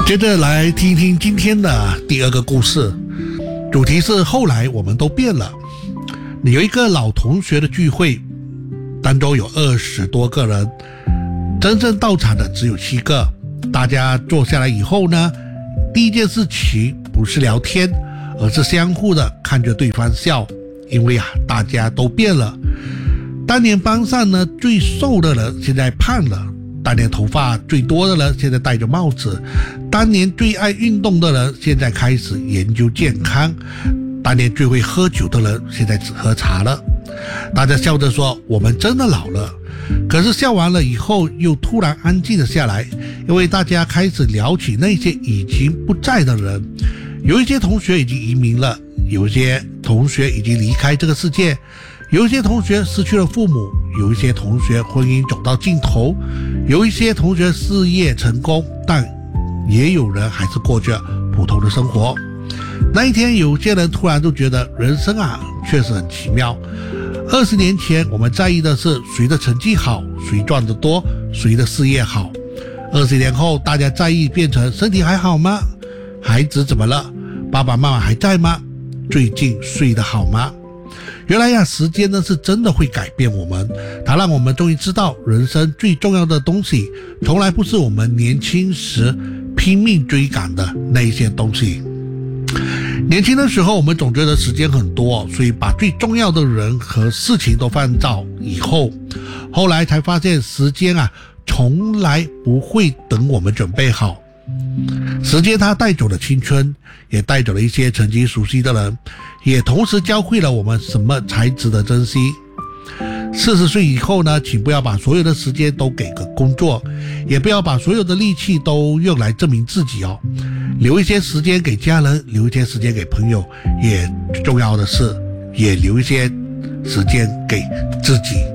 接着来听听今天的第二个故事，主题是后来我们都变了。有一个老同学的聚会，当中有20多个人，真正到场的只有7个。大家坐下来以后呢，第一件事情不是聊天，而是相互的看着对方笑，因为大家都变了。当年班上呢最瘦的人现在胖了，当年头发最多的人现在戴着帽子，当年最爱运动的人现在开始研究健康，当年最会喝酒的人现在只喝茶了。大家笑着说我们真的老了，可是笑完了以后又突然安静了下来，因为大家开始聊起那些已经不在的人。有一些同学已经移民了，有一些同学已经离开这个世界，有一些同学失去了父母，有一些同学婚姻走到尽头，有一些同学事业成功，但也有人还是过着普通的生活。那一天有些人突然都觉得人生确实很奇妙。20年前我们在意的是谁的成绩好，谁赚得多，谁的事业好。20年后大家在意变成身体还好吗？孩子怎么了？爸爸妈妈还在吗？最近睡得好吗？原来时间呢是真的会改变我们，它让我们终于知道人生最重要的东西从来不是我们年轻时拼命追赶的那些东西。年轻的时候我们总觉得时间很多，所以把最重要的人和事情都放到以后，后来才发现时间从来不会等我们准备好。时间它带走了青春，也带走了一些曾经熟悉的人，也同时教会了我们什么才值得珍惜。40岁以后呢，请不要把所有的时间都给个工作，也不要把所有的力气都用来证明自己留一些时间给家人，留一些时间给朋友，也重要的是也留一些时间给自己。